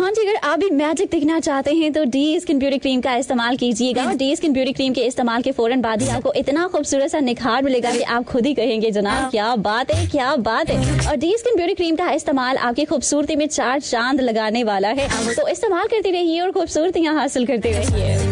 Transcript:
हाँ जी, अगर आप भी मैजिक दिखना चाहते हैं तो डी स्किन ब्यूटी क्रीम का इस्तेमाल कीजिएगा। डी स्किन ब्यूटी क्रीम के इस्तेमाल के फौरन बाद ही आपको इतना खूबसूरत सा निखार मिलेगा कि आप खुद ही कहेंगे जनाब क्या बात है, क्या बात है। और डी स्किन ब्यूटी क्रीम का इस्तेमाल आपकी खूबसूरती में 4 चांद लगाने वाला है। तो इस्तेमाल करती रहिए और खूबसूरतियाँ हासिल करते रहिए।